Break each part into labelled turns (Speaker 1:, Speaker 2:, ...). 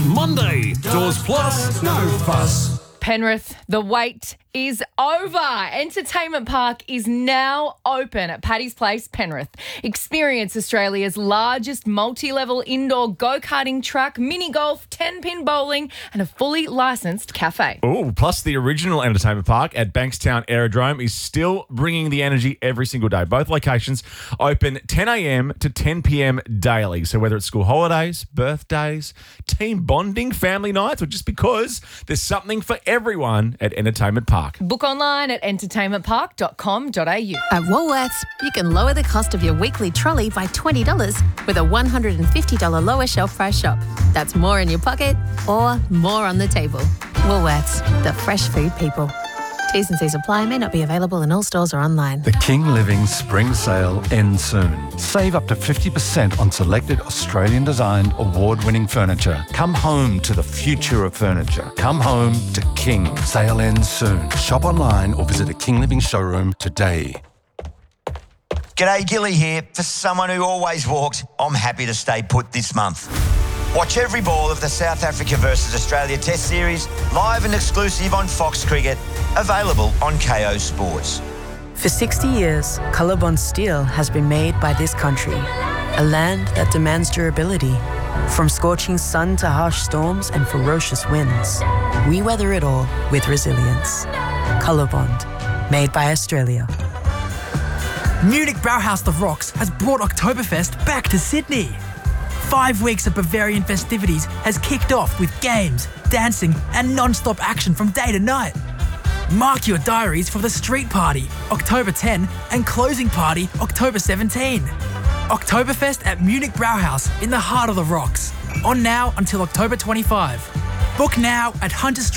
Speaker 1: Monday. Doors Plus, no fuss.
Speaker 2: Penrith, the wait is over. Entertainment Park is now open at Paddy's Place, Penrith. Experience Australia's largest multi-level indoor go-karting track, mini golf, 10-pin bowling and a fully licensed cafe.
Speaker 3: Oh, plus the original Entertainment Park at Bankstown Aerodrome is still bringing the energy every single day. Both locations open 10 a.m. to 10 p.m. daily. So whether it's school holidays, birthdays, team bonding, family nights, or just because there's something for everyone at Entertainment Park.
Speaker 2: Book online at entertainmentpark.com.au.
Speaker 4: At Woolworths, you can lower the cost of your weekly trolley by $20 with a $150 lower shelf price shop. That's more in your pocket or more on the table. Woolworths, the fresh food people. T's and C's apply, may not be available in all stores or online.
Speaker 5: The King Living Spring Sale ends soon. Save up to 50% on selected Australian-designed, award-winning furniture. Come home to the future of furniture. Come home to King. Sale ends soon. Shop online or visit a King Living showroom today.
Speaker 6: G'day, Gilly here. For someone who always walks, I'm happy to stay put this month. Watch every ball of the South Africa versus Australia Test Series, live and exclusive on Fox Cricket, available on KO Sports.
Speaker 7: For 60 years, Colorbond steel has been made by this country, a land that demands durability. From scorching sun to harsh storms and ferocious winds, we weather it all with resilience. Colorbond, made by Australia.
Speaker 8: Munich Brauhaus The Rocks has brought Oktoberfest back to Sydney. 5 weeks of Bavarian festivities has kicked off with games, dancing and non-stop action from day to night. Mark your diaries for the street party, October 10, and closing party, October 17. Oktoberfest at Munich Brauhaus in the heart of the Rocks. On now until October 25. Book now at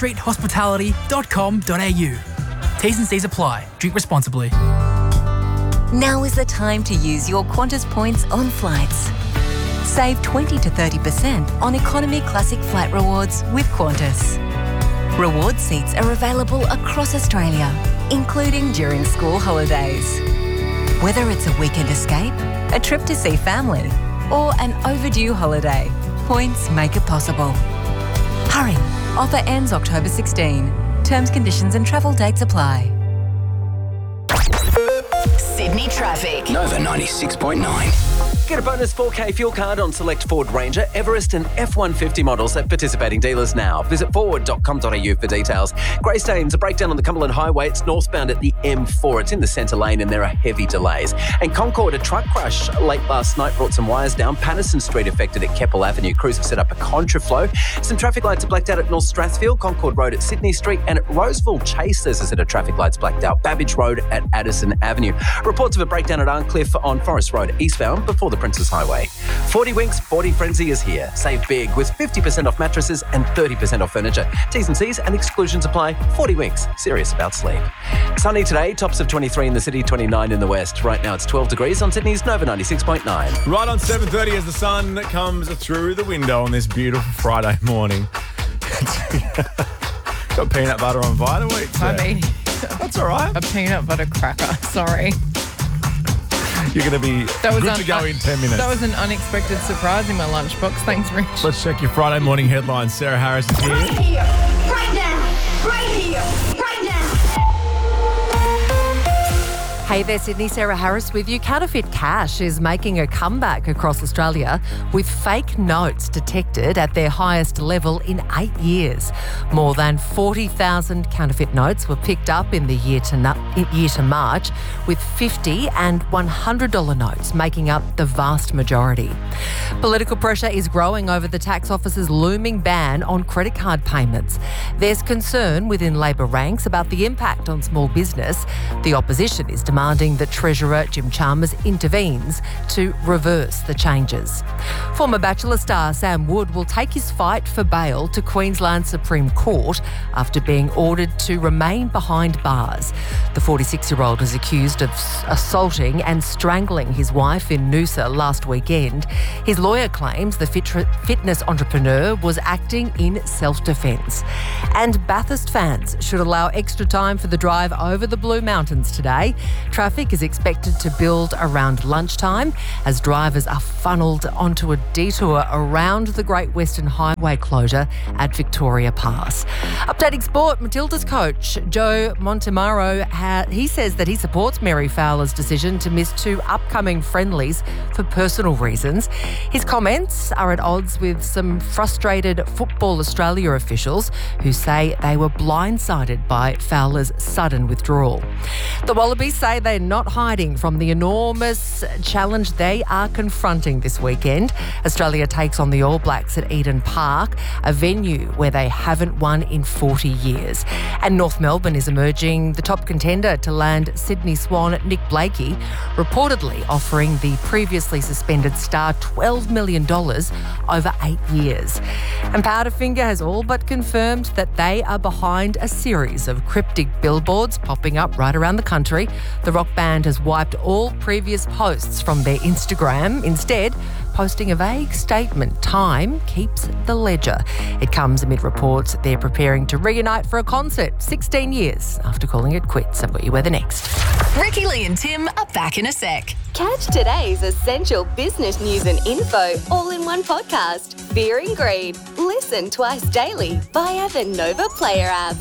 Speaker 8: hunterstreethospitality.com.au. T's and C's apply. Drink responsibly.
Speaker 9: Now is the time to use your Qantas points on flights. Save 20 to 30% on Economy Classic Flight Rewards with Qantas. Reward seats are available across Australia, including during school holidays. Whether it's a weekend escape, a trip to see family, or an overdue holiday, points make it possible. Hurry, offer ends October 16. Terms, conditions and travel dates apply.
Speaker 10: Sydney traffic.
Speaker 11: Nova 96.9. Get a bonus 4K fuel card on select Ford Ranger, Everest and F-150 models at participating dealers now. Visit forward.com.au for details. Greystanes, a breakdown on the Cumberland Highway. It's northbound at the M4. It's in the centre lane and there are heavy delays. And Concord, a truck crash late last night brought some wires down. Patterson Street affected at Keppel Avenue. Crews have set up a contraflow. Some traffic lights are blacked out at North Strathfield, Concord Road at Sydney Street, and at Roseville Chase there's a set of traffic lights blacked out. Babbage Road at Addison Avenue. Reports of a breakdown at Arncliffe on Forest Road eastbound before the Princes Highway. 40 Winks, 40 Frenzy is here. Save big with 50% off mattresses and 30% off furniture. T's and C's and exclusions apply. 40 Winks, serious about sleep. Sunny today, tops of 23 in the city, 29 in the west. Right now it's 12 degrees on Sydney's Nova 96.9.
Speaker 3: Right on 7:30 as the sun comes through the window on this beautiful Friday morning. Got peanut butter on Vita Week.
Speaker 2: I mean,
Speaker 3: that's all right.
Speaker 2: A peanut butter cracker. Sorry.
Speaker 3: You're going to be good to go in 10 minutes.
Speaker 2: That was an unexpected surprise in my lunchbox. Thanks, Rich.
Speaker 3: Let's check your Friday morning headlines. Sarah Harris is here.
Speaker 10: Right here, right now, right here, right now.
Speaker 12: Hey there, Sydney. Sarah Harris with you. Counterfeit cash is making a comeback across Australia with fake notes detected at their highest level in 8 years. More than 40,000 counterfeit notes were picked up in the year to March, with $50 and $100 notes making up the vast majority. Political pressure is growing over the tax office's looming ban on credit card payments. There's concern within Labor ranks about the impact on small business. The opposition is demanding that Treasurer Jim Chalmers intervenes to reverse the changes. Former Bachelor star Sam Wood will take his fight for bail to Queensland Supreme Court after being ordered to remain behind bars. The 46-year-old is accused of assaulting and strangling his wife in Noosa last weekend. His lawyer claims the fitness entrepreneur was acting in self-defence. And Bathurst fans should allow extra time for the drive over the Blue Mountains today. Traffic is expected to build around lunchtime as drivers are funnelled onto a detour around the Great Western Highway closure at Victoria Pass. Updating sport, Matilda's coach, Joe Montemaro, he says that he supports Mary Fowler's decision to miss 2 upcoming friendlies for personal reasons. His comments are at odds with some frustrated Football Australia officials who say they were blindsided by Fowler's sudden withdrawal. The Wallabies say they're not hiding from the enormous challenge they are confronting this weekend. Australia takes on the All Blacks at Eden Park, a venue where they haven't won in 40 years. And North Melbourne is emerging the top contender to land Sydney Swan Nick Blakey, reportedly offering the previously suspended star $12 million over 8 years. And Powderfinger has all but confirmed that they are behind a series of cryptic billboards popping up right around the country. The rock band has wiped all previous posts from their Instagram, instead posting a vague statement, "Time keeps the ledger." It comes amid reports they're preparing to reunite for a concert 16 years after calling it quits. I've got you weather next.
Speaker 13: Ricky, Lee and Tim are back in a sec.
Speaker 14: Catch today's essential business news and info all in one podcast. Fear and Greed. Listen twice daily via the Nova Player app.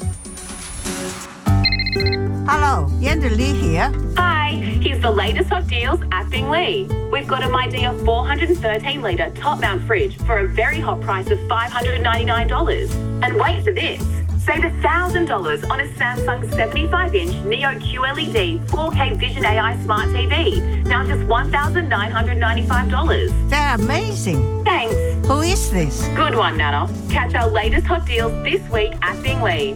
Speaker 15: Hello, Yandy Lee here.
Speaker 16: Hi, here's the latest hot deals at Binglee. We've got a Midea 413-litre top-mount fridge for a very hot price of $599. And wait for this. Save $1,000 on a Samsung 75-inch Neo QLED 4K Vision AI Smart TV. Now just $1,995.
Speaker 15: They're amazing.
Speaker 16: Thanks.
Speaker 15: Who is this?
Speaker 16: Good one, Nana. Catch our latest hot deals this week at Binglee.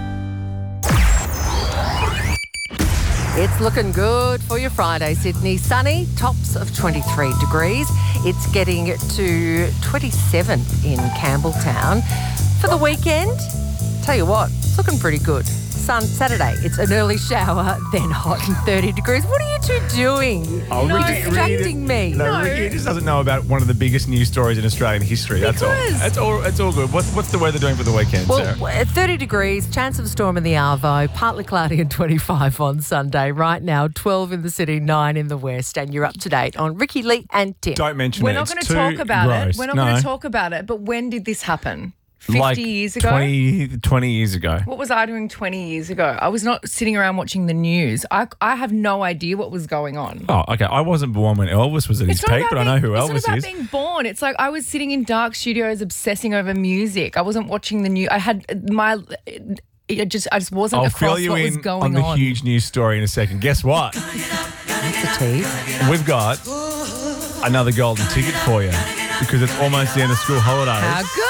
Speaker 12: It's looking good for your Friday, Sydney. Sunny, tops of 23 degrees. It's getting to 27 in Campbelltown. For the weekend, tell you what, it's looking pretty good. Saturday, it's an early shower, then hot and 30 degrees. What are you two doing?
Speaker 3: Oh,
Speaker 12: You're
Speaker 3: Ricky,
Speaker 12: distracting me.
Speaker 3: No, Ricky just doesn't know about one of the biggest news stories in Australian history. That's all. It's all good. What's the weather doing for the weekend, Sarah?
Speaker 12: Well, at 30 degrees, chance of a storm in the Arvo, partly cloudy and 25 on Sunday. Right now, 12 in the city, 9 in the west. And you're up to date on Ricky, Lee and Tim.
Speaker 3: Don't mention
Speaker 2: We're
Speaker 3: it.
Speaker 2: not going to talk about it. We're not going to talk about it. But when did this happen? 50 years ago?
Speaker 3: 20 years ago.
Speaker 2: What was I doing 20 years ago? I was not sitting around watching the news. I have no idea what was going on.
Speaker 3: Oh, okay. I wasn't born when Elvis was at his peak, but I know who Elvis is.
Speaker 2: It's not about being born. It's like I was sitting in dark studios obsessing over music. I wasn't watching the news. I just wasn't across what was going on.
Speaker 3: I'll fill you in on the huge news story in a second. Guess what?
Speaker 12: That's a tease.
Speaker 3: We've got another golden ticket for you because it's almost the end of school holidays.
Speaker 2: How good?